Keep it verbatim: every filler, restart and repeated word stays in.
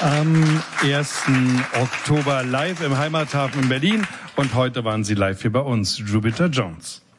Am ersten Oktober live im Heimathafen in Berlin und heute waren sie live hier bei uns, Jupiter Jones.